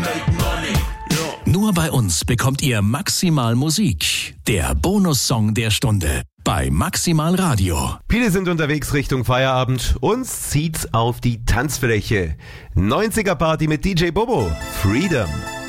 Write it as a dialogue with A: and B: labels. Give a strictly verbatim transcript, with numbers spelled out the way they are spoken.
A: Nur bei uns bekommt ihr Maximal Musik, der Bonussong der Stunde bei Maximal Radio.
B: Viele sind unterwegs Richtung Feierabend. Uns zieht's auf die Tanzfläche. neunziger Party mit D J Bobo. Freedom.